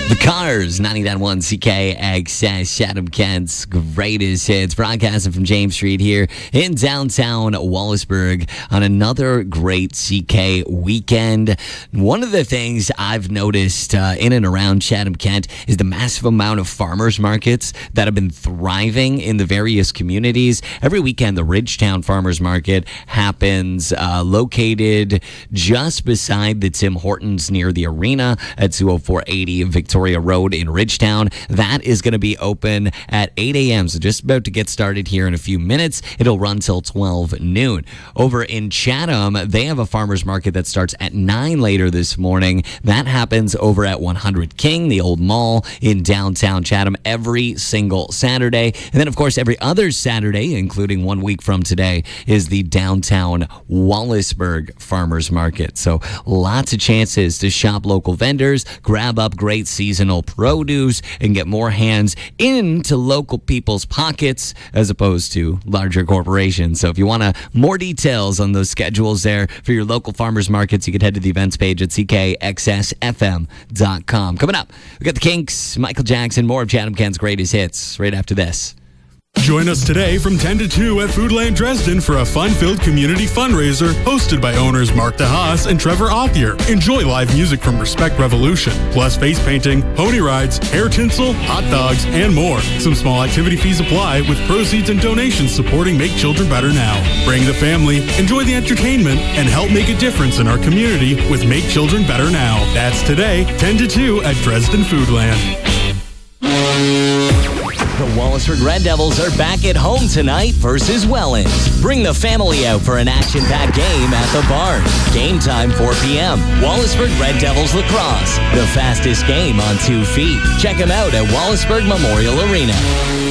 The Cars, 99.1 CKXS, Chatham Kent's greatest hits, broadcasting from James Street here in downtown Wallaceburg on another great CK weekend. One of the things I've noticed in and around Chatham Kent is the massive amount of farmers markets that have been thriving in the various communities. Every weekend, the Ridgetown Farmers Market happens located just beside the Tim Hortons near the arena at 20480 Victoria Road in Ridgetown. That is going to be open at 8 a.m. So just about to get started here in a few minutes. It'll run till 12 noon. Over in Chatham, they have a farmer's market that starts at 9 later this morning. That happens over at 100 King, the old mall in downtown Chatham, every single Saturday. And then, of course, every other Saturday, including 1 week from today, is the downtown Wallaceburg Farmers Market. So lots of chances to shop local vendors, grab up great seasonal produce, and get more hands into local people's pockets as opposed to larger corporations. So if you want more details on those schedules there for your local farmers markets, you can head to the events page at ckxsfm.com. Coming up, we got the Kinks, Michael Jackson, more of Chatham Kent's greatest hits right after this. Join us today from 10 to 2 at Foodland Dresden for a fun-filled community fundraiser hosted by owners Mark DeHaas and Trevor Othier. Enjoy live music from Respect Revolution, plus face painting, pony rides, hair tinsel, hot dogs, and more. Some small activity fees apply with proceeds and donations supporting Make Children Better Now. Bring the family, enjoy the entertainment, and help make a difference in our community with Make Children Better Now. That's today, 10 to 2 at Dresden Foodland. The Wallaceburg Red Devils are back at home tonight versus Welland. Bring the family out for an action-packed game at the barn. Game time 4 p.m. Wallaceburg Red Devils lacrosse, the fastest game on 2 feet. Check them out at Wallaceburg Memorial Arena.